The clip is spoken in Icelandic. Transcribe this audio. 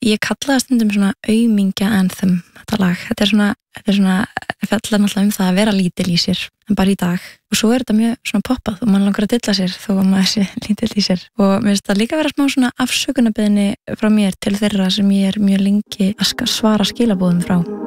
ég kalla það stundum svona aumingja anthem, þetta lag. Þetta er svona fjallar náttúrulega það að vera lítil í sér, en bara í dag. Og svo þetta mjög svona poppað og mann langar að dilla sér þó að maður sé lítill í sér. Og mér finnst það líka vera smá svona afsökunarbeðni frá mér til þeirra sem ég er mjög lengi að svara skilabóðum frá.